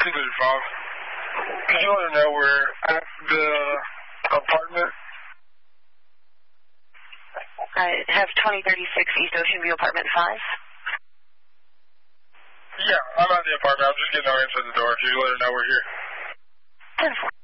235. Could you let her know we're at the apartment? I have 2036 East Ocean View, apartment 5. Yeah, I'm at the apartment. I'm just getting our answer at the door. Could you let her know we're here? 10-4.